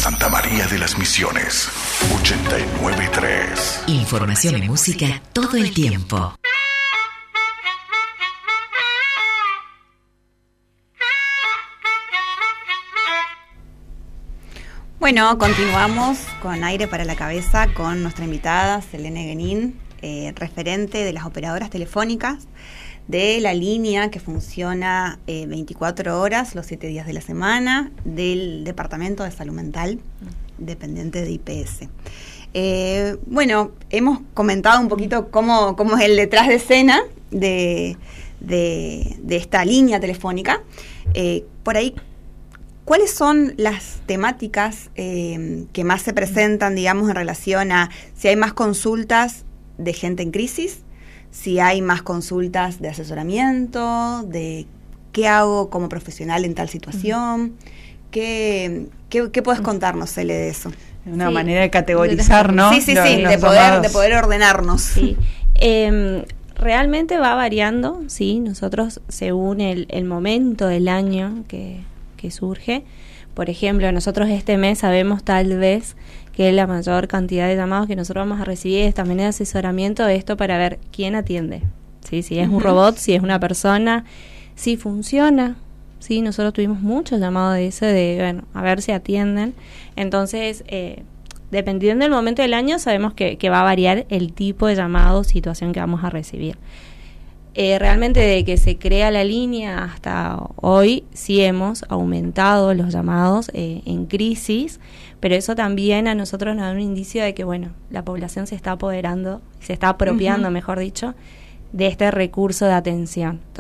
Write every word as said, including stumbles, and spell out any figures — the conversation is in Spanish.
Santa María de las Misiones, ochenta y nueve punto tres. Información y música todo el tiempo. Bueno, continuamos con Aire para la Cabeza con nuestra invitada Selene Guenín, eh, referente de las operadoras telefónicas de la línea que funciona eh, veinticuatro horas, los siete días de la semana, del Departamento de Salud Mental, dependiente de I P S. Eh, bueno, hemos comentado un poquito cómo, cómo es el detrás de escena de, de, de esta línea telefónica. Eh, por ahí, ¿cuáles son las temáticas eh, que más se presentan, digamos, en relación a si hay más consultas de gente en crisis, si hay más consultas de asesoramiento, de qué hago como profesional en tal situación? ¿Qué, qué, qué puedes contarnos, Cele, de eso? Una sí. manera de categorizar, ¿no? Sí, sí, Los, sí, los de poder, llamados. de poder ordenarnos. Sí. Eh, realmente va variando, sí, nosotros según el, el momento del año que, que surge. Por ejemplo, nosotros este mes sabemos tal vez que la mayor cantidad de llamados que nosotros vamos a recibir es también de asesoramiento de esto para ver quién atiende, ¿sí? Si es uh-huh. un robot, si es una persona, si funciona, ¿sí? Nosotros tuvimos muchos llamados de eso, de, bueno, a ver si atienden. Entonces, eh, dependiendo del momento del año, sabemos que, que va a variar el tipo de llamado o situación que vamos a recibir. Eh, realmente desde que se crea la línea hasta hoy sí hemos aumentado los llamados eh, en crisis, pero eso también a nosotros nos da un indicio de que, bueno, la población se está apoderando, se está apropiando, uh-huh. mejor dicho, de este recurso de atención.